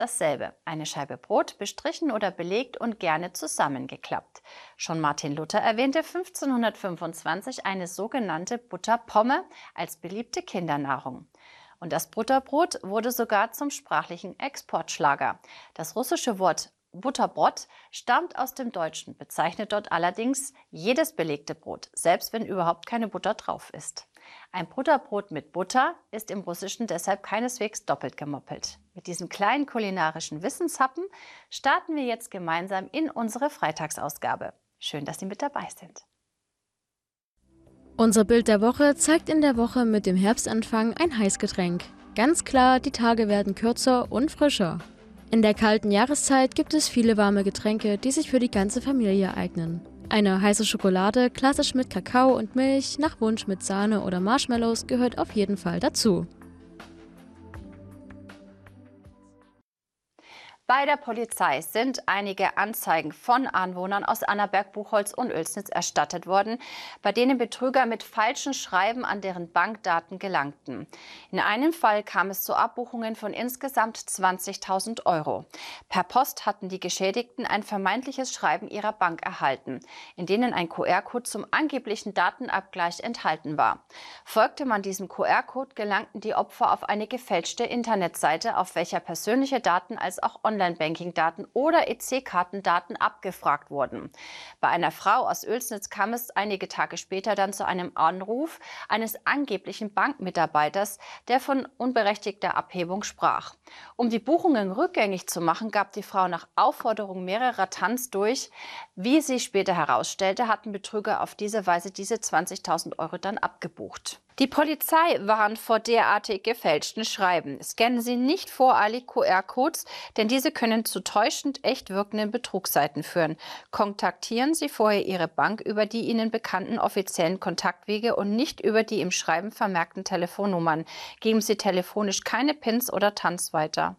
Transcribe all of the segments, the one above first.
dasselbe. Eine Scheibe Brot, bestrichen oder belegt und gerne zusammengeklappt. Schon Martin Luther erwähnte 1525 eine sogenannte Butterpomme als beliebte Kindernahrung. Und das Butterbrot wurde sogar zum sprachlichen Exportschlager. Das russische Wort Butterbrot stammt aus dem Deutschen, bezeichnet dort allerdings jedes belegte Brot, selbst wenn überhaupt keine Butter drauf ist. Ein Butterbrot mit Butter ist im Russischen deshalb keineswegs doppelt gemoppelt. Mit diesem kleinen kulinarischen Wissenshappen starten wir jetzt gemeinsam in unsere Freitagsausgabe. Schön, dass Sie mit dabei sind. Unser Bild der Woche zeigt in der Woche mit dem Herbstanfang ein Heißgetränk. Ganz klar, die Tage werden kürzer und frischer. In der kalten Jahreszeit gibt es viele warme Getränke, die sich für die ganze Familie eignen. Eine heiße Schokolade, klassisch mit Kakao und Milch, nach Wunsch mit Sahne oder Marshmallows, gehört auf jeden Fall dazu. Bei der Polizei sind einige Anzeigen von Anwohnern aus Annaberg, Buchholz und Oelsnitz erstattet worden, bei denen Betrüger mit falschen Schreiben an deren Bankdaten gelangten. In einem Fall kam es zu Abbuchungen von insgesamt 20.000 Euro. Per Post hatten die Geschädigten ein vermeintliches Schreiben ihrer Bank erhalten, in denen ein QR-Code zum angeblichen Datenabgleich enthalten war. Folgte man diesem QR-Code, gelangten die Opfer auf eine gefälschte Internetseite, auf welcher persönliche Daten als auch Online-Banking-Daten oder EC-Kartendaten abgefragt wurden. Bei einer Frau aus Oelsnitz kam es einige Tage später dann zu einem Anruf eines angeblichen Bankmitarbeiters, der von unberechtigter Abhebung sprach. Um die Buchungen rückgängig zu machen, gab die Frau nach Aufforderung mehrerer Tanz durch. Wie sich später herausstellte, hatten Betrüger auf diese Weise diese 20.000 Euro dann abgebucht. Die Polizei warnt vor derartig gefälschten Schreiben. Scannen Sie nicht voreilig QR-Codes, denn diese können zu täuschend echt wirkenden Betrugsseiten führen. Kontaktieren Sie vorher Ihre Bank über die Ihnen bekannten offiziellen Kontaktwege und nicht über die im Schreiben vermerkten Telefonnummern. Geben Sie telefonisch keine Pins oder Tanz weiter.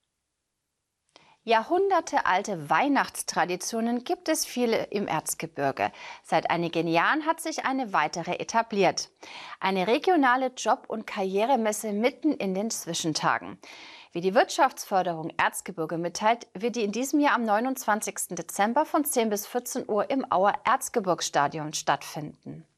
Jahrhundertealte Weihnachtstraditionen gibt es viele im Erzgebirge. Seit einigen Jahren hat sich eine weitere etabliert. Eine regionale Job- und Karrieremesse mitten in den Zwischentagen. Wie die Wirtschaftsförderung Erzgebirge mitteilt, wird die in diesem Jahr am 29. Dezember von 10 bis 14 Uhr im Auer Erzgebirgsstadion stattfinden.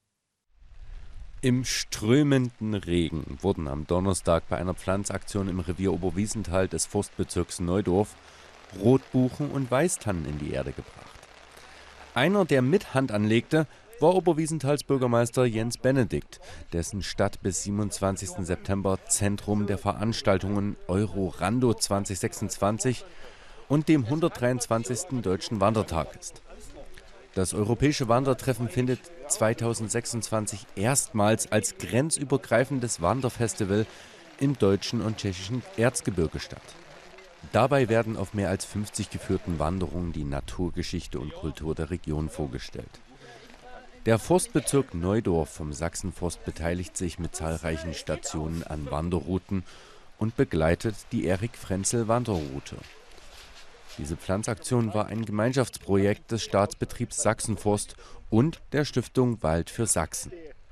Im strömenden Regen wurden am Donnerstag bei einer Pflanzaktion im Revier Oberwiesenthal des Forstbezirks Neudorf Rotbuchen und Weißtannen in die Erde gebracht. Einer, der mit Hand anlegte, war Oberwiesenthals Bürgermeister Jens Benedikt, dessen Stadt bis 27. September Zentrum der Veranstaltungen Eurorando 2026 und dem 123. Deutschen Wandertag ist. Das Europäische Wandertreffen findet 2026 erstmals als grenzübergreifendes Wanderfestival im deutschen und tschechischen Erzgebirge statt. Dabei werden auf mehr als 50 geführten Wanderungen die Naturgeschichte und Kultur der Region vorgestellt. Der Forstbezirk Neudorf vom Sachsenforst beteiligt sich mit zahlreichen Stationen an Wanderrouten und begleitet die Erik-Frenzel-Wanderroute. Diese Pflanzaktion war ein Gemeinschaftsprojekt des Staatsbetriebs Sachsenforst und der Stiftung Wald für Sachsen.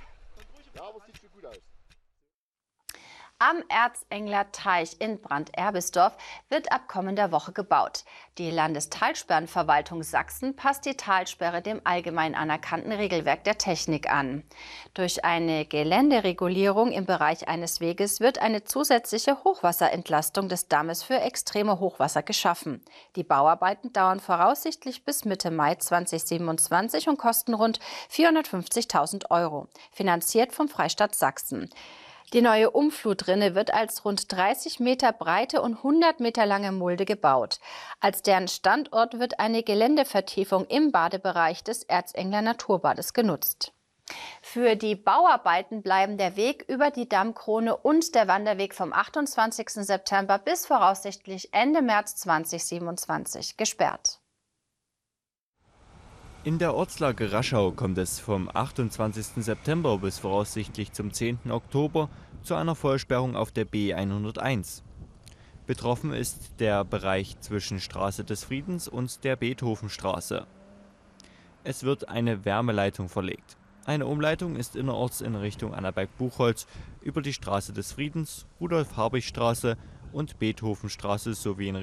Am Erzengler Teich in Brand-Erbisdorf wird ab kommender Woche gebaut. Die Landestalsperrenverwaltung Sachsen passt die Talsperre dem allgemein anerkannten Regelwerk der Technik an. Durch eine Geländeregulierung im Bereich eines Weges wird eine zusätzliche Hochwasserentlastung des Dammes für extreme Hochwasser geschaffen. Die Bauarbeiten dauern voraussichtlich bis Mitte Mai 2027 und kosten rund 450.000 Euro, finanziert vom Freistaat Sachsen. Die neue Umflutrinne wird als rund 30 Meter breite und 100 Meter lange Mulde gebaut. Als deren Standort wird eine Geländevertiefung im Badebereich des Erzengler Naturbades genutzt. Für die Bauarbeiten bleiben der Weg über die Dammkrone und der Wanderweg vom 28. September bis voraussichtlich Ende März 2027 gesperrt. In der Ortslage Raschau kommt es vom 28. September bis voraussichtlich zum 10. Oktober zu einer Vollsperrung auf der B101. Betroffen ist der Bereich zwischen Straße des Friedens und der Beethovenstraße. Es wird eine Wärmeleitung verlegt. Eine Umleitung ist innerorts in Richtung Annaberg-Buchholz über die Straße des Friedens, Rudolf-Habich-Straße und Beethovenstraße sowie in